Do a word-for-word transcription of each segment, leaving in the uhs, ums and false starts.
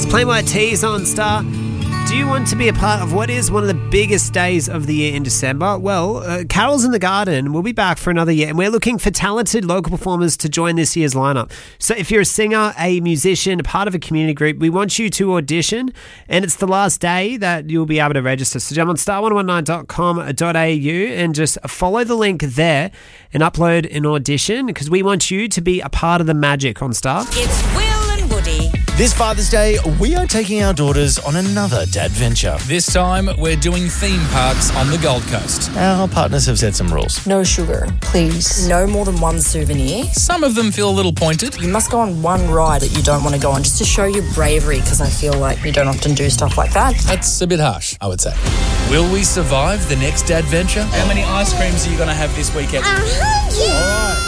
Plain White Tees on Star. Do you want to be a part of what is one of the biggest days of the year in December? Well, uh, Carols in the Garden will be back for another year, and we're looking for talented local performers to join this year's lineup. So if you're a singer, a musician, a part of a community group, we want you to audition, and it's the last day that you'll be able to register. So jump on star one one nine dot com dot a u and just follow the link there and upload an audition, because we want you to be a part of the magic on Star. It's Will and Woody. This Father's Day, we are taking our daughters on another dad venture. This time, we're doing theme parks on the Gold Coast. Our partners have set some rules. No sugar, please. No more than one souvenir. Some of them feel a little pointed. You must go on one ride that you don't want to go on, just to show your bravery, because I feel like you don't often do stuff like that. That's a bit harsh, I would say. Will we survive the next adventure? How many ice creams are you going to have this weekend? A hundred!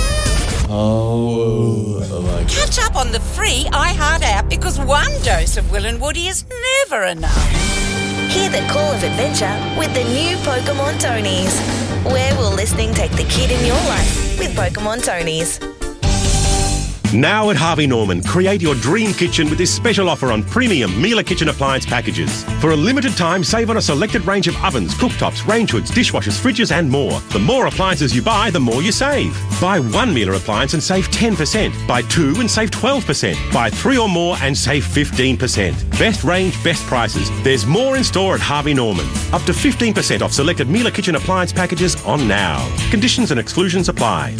Oh, oh my God. Catch up on the free iHeart app, because one dose of Will and Woody is never enough. Hear the call of adventure with the new Pokemon Tonies. Where will listening take the kid in your life with Pokemon Tonies? Now at Harvey Norman, create your dream kitchen with this special offer on premium Miele kitchen appliance packages. For a limited time, save on a selected range of ovens, cooktops, range hoods, dishwashers, fridges and more. The more appliances you buy, the more you save. Buy one Miele appliance and save ten percent. Buy two and save twelve percent. Buy three or more and save fifteen percent. Best range, best prices. There's more in store at Harvey Norman. Up to fifteen percent off selected Miele kitchen appliance packages on now. Conditions and exclusions apply.